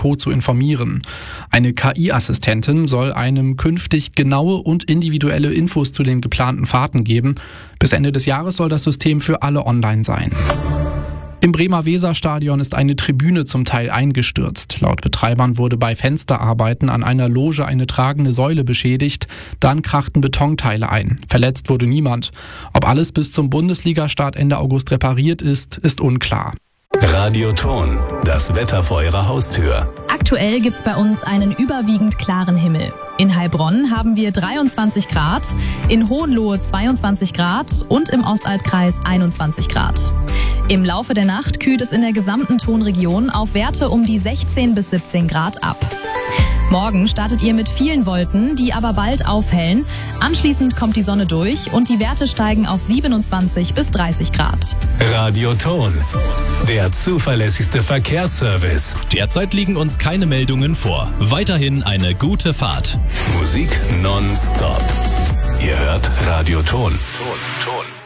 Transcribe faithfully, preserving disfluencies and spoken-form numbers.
Co. zu informieren. Eine K I-Assistentin soll einem künftig genaue und individuelle Infos zu den geplanten Fahrten geben. Bis Ende des Jahres soll das System für alle online sein. Im Bremer Weserstadion ist eine Tribüne zum Teil eingestürzt. Laut Betreibern wurde bei Fensterarbeiten an einer Loge eine tragende Säule beschädigt. Dann krachten Betonteile ein. Verletzt wurde niemand. Ob alles bis zum Bundesligastart Ende August repariert ist, ist unklar. Radioton, das Wetter vor Ihrer Haustür. Aktuell gibt's bei uns einen überwiegend klaren Himmel. In Heilbronn haben wir dreiundzwanzig Grad, in Hohenlohe zweiundzwanzig Grad und im Ostaltkreis einundzwanzig Grad. Im Laufe der Nacht kühlt es in der gesamten Tonregion auf Werte um die sechzehn bis siebzehn Grad ab. Morgen startet ihr mit vielen Wolken, die aber bald aufhellen. Anschließend kommt die Sonne durch und die Werte steigen auf siebenundzwanzig bis dreißig Grad. Radioton, der zuverlässigste Verkehrsservice. Derzeit liegen uns keine Meldungen vor. Weiterhin eine gute Fahrt. Musik nonstop. Ihr hört Radioton. Ton, Ton.